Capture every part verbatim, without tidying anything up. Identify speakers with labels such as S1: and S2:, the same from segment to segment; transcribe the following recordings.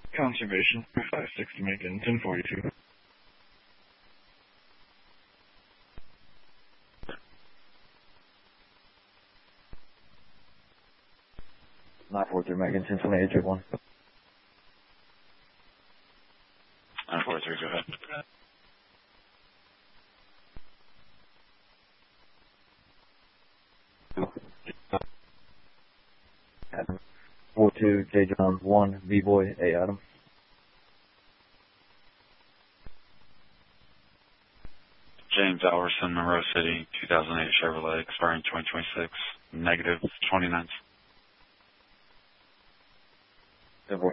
S1: Conservation, five sixty Macon, ten forty-two. nine forty-three Macon, ten twenty-eight, Trip one.
S2: nine forty-three, go ahead.
S1: Adam. four two, J. John, one, B-Boy, A. Adam.
S2: James Alverson, Monroe City, two thousand eight Chevrolet, expiring twenty twenty-six, negative twenty-nine.
S1: ten four.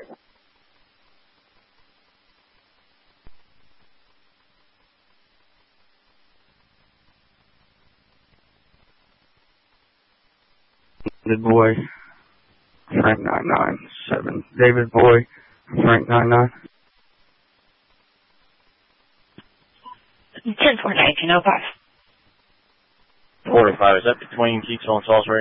S3: David Boy, Frank nine nine seven. David Boy, Frank nine nine.
S4: ten four nineteen oh five.
S5: four to five, is that between Keatsville and Salisbury?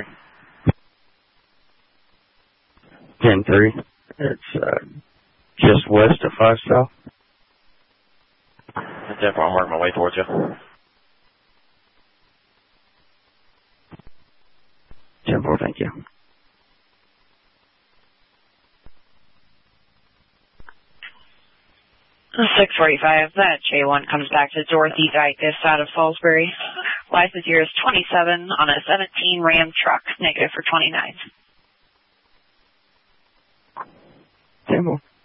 S3: ten three. It's uh, just west of five South.
S5: That's it, I'm working my way towards you.
S3: ten four, thank you.
S4: six forty-five, that J one comes back to Dorothy Dykes out of Salisbury. License year is twenty-seven on a seventeen Ram truck, negative for twenty-nine.
S3: ten four.